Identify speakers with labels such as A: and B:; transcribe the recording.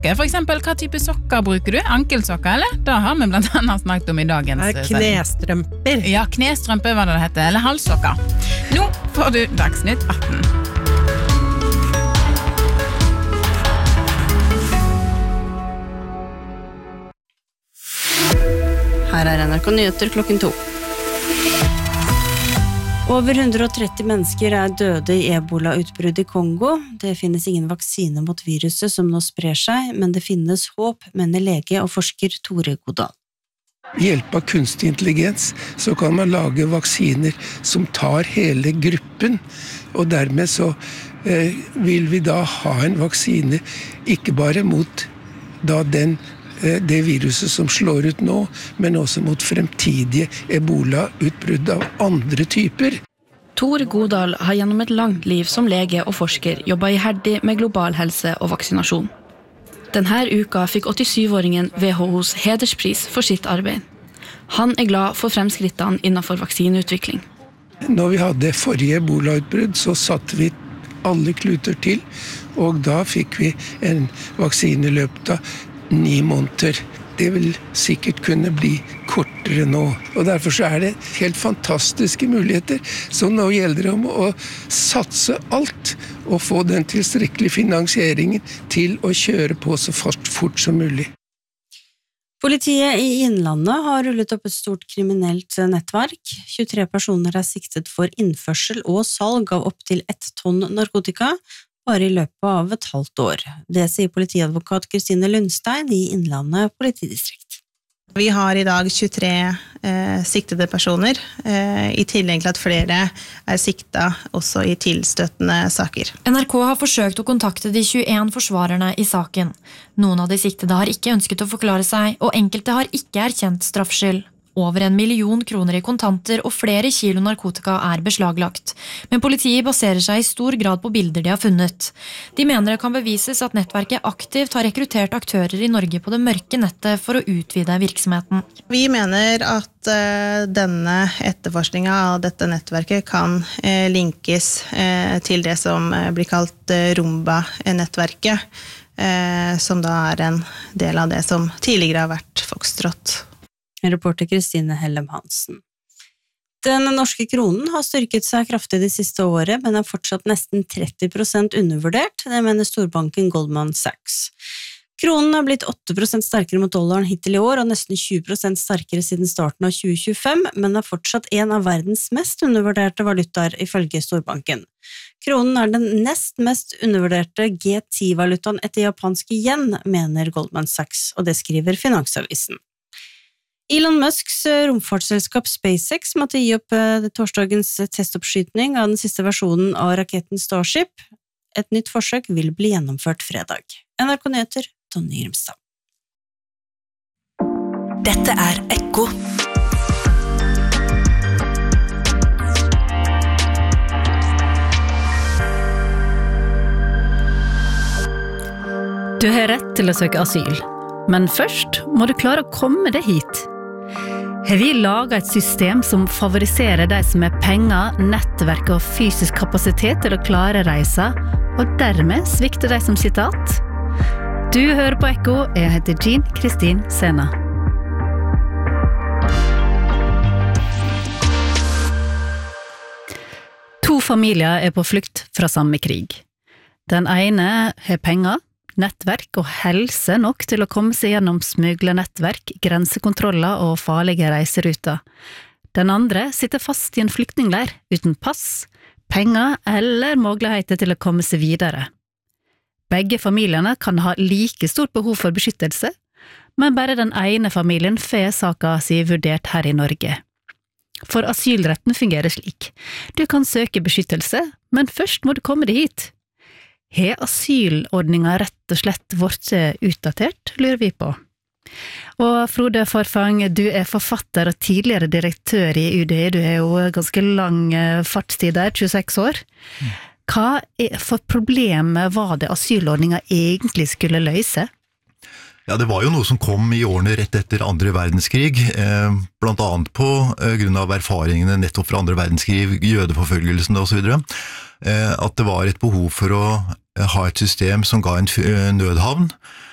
A: sokker. For eksempel, hva type sokker bruker du? Ankelsokker, eller? Da har vi blant annet snakket om i dagens
B: Knestrømper.
A: Ja, knestrømper var det heter, eller halssokker. Nå får du Dagsnytt 18.
C: Her NRK Nyheter klokken 2. Over 130 mennesker døde i Ebola-utbrudd i Kongo. Det finnes ingen vaksine mot viruset som nå sprer seg, men det finnes håp, mener lege og forsker Tore Godal.
D: Ved hjelp av kunstig intelligens så kan man lage vaksiner som tar hele gruppen, og dermed så vil vi da ha en vaksine ikke bare mot da det viruset som slår ut nå, men også mot fremtidige Ebola-utbrudd av andre typer.
E: Tor Godal har gjennom et langt liv som lege og forsker jobbet iherdig med global helse og vaksinasjon. Denne uka fikk 87-åringen WHOs hederspris for sitt arbeid. Han glad for fremskrittene innenfor vaksineutvikling.
D: Når vi hadde forrige Ebola-utbrudd, så satte vi alle kluter til, og da fikk vi en vaksine i løpet av 9 måneder. Det vil sikkert kunne bli kortere nå. Og derfor så det helt fantastiske muligheter. Så nå gjelder det om å satse alt og få den tilstrekkelige finansieringen til å kjøre på så fort som mulig.
C: Politiet i Innlandet har rullet opp et stort kriminelt nettverk. 23 personer siktet for innførsel og salg av opp til 1 tonn narkotika, bare i løpet av et halvt år. Det sier politiadvokat Kristine Lundstein i Innlandet politidistrikt.
F: Vi har i dag 23 siktede personer, i tillegg til at flere sikta også i tilstøttende saker.
G: NRK har forsøkt å kontakte de 21 forsvarerne i saken. Noen av de siktede har ikke ønsket å forklare seg, og enkelte har ikke erkjent straffskyld. Over 1 million kroner i kontanter og flere kilo narkotika beslaglagt. Men politiet baserer seg i stor grad på bilder de har funnet. De mener det kan bevises at nettverket aktivt har rekruttert aktører i Norge på det mørke nettet for å utvide virksomheten.
F: Vi mener at denne etterforskningen av dette nettverket kan linkes til det som blir kalt Rumba-nettverket, som da en del av det som tidligere har vært Foxtrot.
C: Reporter Kristine Hellem Hansen. Den norske kronen har styrket seg kraftig det siste året, men fortsatt nesten 30% undervurdert, det mener storbanken Goldman Sachs. Kronen har blitt 8% sterkere mot dollaren hittil i år, og nesten 20% sterkere siden starten av 2025, men fortsatt en av verdens mest undervurderte valutaer ifølge storbanken. Kronen den nest mest undervurderte G10-valutaen etter japansk yen, mener Goldman Sachs, og det skriver Finansavisen. Elon Musks romfartsselskap SpaceX måtte gi opp torsdagens testoppskytning av den siste versjonen av raketten Starship. Et nytt forsøk vil bli gjennomført fredag. NRK Nyheter, Tonje Grimstad.
H: Dette Ekko.
I: Du har rett til å søke asyl, men først må du klare å komme deg hit. Har vi laget et system som favoriserer de som har penger, nettverk og fysisk kapasitet til å klare reisa, og dermed svikter de som sitter att? Du hører på Ekko, jeg heter Jean Kristin Sena. To familier på flukt fra samme krig. Den ene har penger, nettverk og helse nok til å komme seg gjennom smuglernettverk, grensekontroller og farlige reiseruter. Den andre sitter fast i en flyktningleir uten pass, penger eller muligheter til å komme seg videre. Begge familiene kan ha like stort behov for beskyttelse, men bare den ene familien får saka si vurdert her i Norge. For asylretten fungerer slik. Du kan søke beskyttelse, men først må du komme deg hit. Har asylordningen rett og slett vært utdatert, lurer vi på. Og Frode Forfang, du forfatter og tidligere direktør i UDI, du har jo ganske lang fartstid der, 26 år. Hva for problemet var det asylordningen egentlig skulle løse?
J: Ja, det var jo noe som kom i årene rett etter andre verdenskrig, blant annet på grunn av erfaringene nettopp fra andre verdenskrig, jødeforfølgelsen og så videre, at det var et behov for å ha et system som ga en nødhavn,